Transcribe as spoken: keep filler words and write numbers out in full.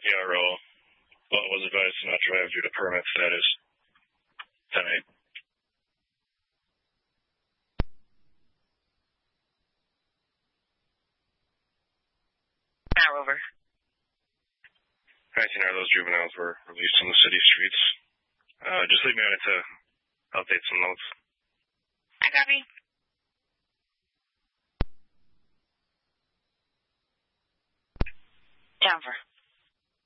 the R O, but was advised to not drive due to permit status. ten eight. Now over. nineteen are those juveniles were released on the city streets. Uh, just leave me on it to update some notes. I copy. Down for.